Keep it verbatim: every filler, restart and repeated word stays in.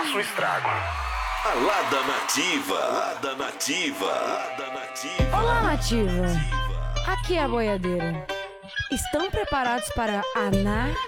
faça o estrago. Balada Nativa, Balada Nativa, Balada Nativa. Olá, Nativa. Aqui é a boiadeira. Estão preparados para anar?